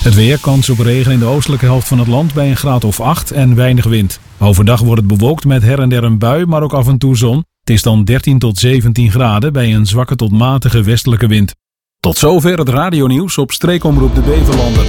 Het weer, kans op regen in de oostelijke helft van het land bij een graad of 8 en weinig wind. Overdag wordt het bewolkt met her en der een bui, maar ook af en toe zon. Het is dan 13 tot 17 graden bij een zwakke tot matige westelijke wind. Tot zover het radionieuws op streekomroep de Beverlanden.